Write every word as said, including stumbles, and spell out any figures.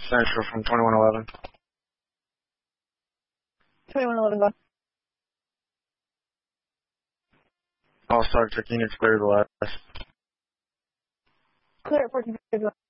Central from twenty-one eleven. twenty-one eleven, go. All Star Check units clear the last. Clear at fourteen fifty-one.